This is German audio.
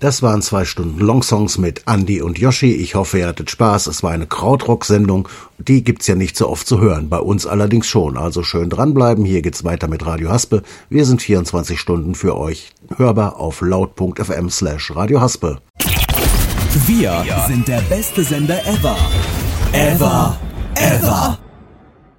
Das waren 2 Stunden Longsongs mit Andi und Yoshi. Ich hoffe, ihr hattet Spaß. Es war eine Krautrock-Sendung. Die gibt's ja nicht so oft zu hören. Bei uns allerdings schon. Also schön dranbleiben. Hier geht's weiter mit Radio Haspe. Wir sind 24 Stunden für euch hörbar auf laut.fm/Radio Haspe. Wir sind der beste Sender ever. Ever.